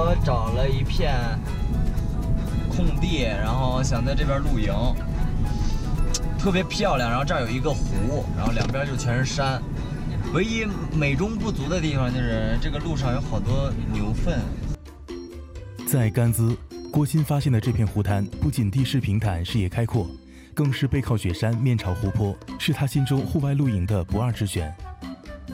说找了一片空地，然后想在这边露营，特别漂亮。然后这儿有一个湖，然后两边就全是山。唯一美中不足的地方就是这个路上有好多牛粪。 在甘孜，郭鑫发现的这片湖滩不仅地势平坦、视野开阔，更是背靠雪山、面朝湖泊，是他心中户外露营的不二之选。